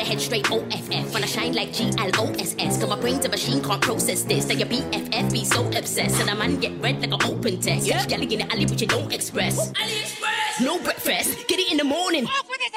head straight OFF. When I shine like GLOSS. Cause my brain's a machine, can't process this. Like your BFF be so obsessed. And a man get red like an open text. Yelling in the alley, but you don't express. AliExpress! No breakfast, get it in the morning.